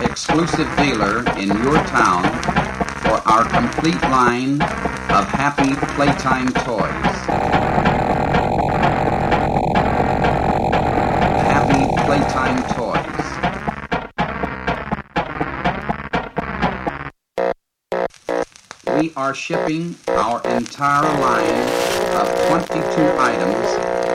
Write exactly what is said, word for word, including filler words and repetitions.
exclusive dealer in your town for our complete line of Happy Playtime toys. Happy Playtime toys. We are shipping our entire line of twenty-two items